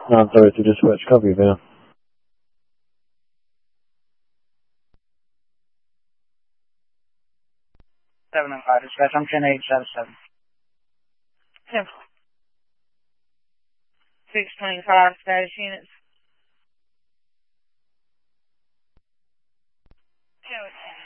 932 dispatch, copy you, man. 705 dispatch, I'm 10877. 625 status units. 210.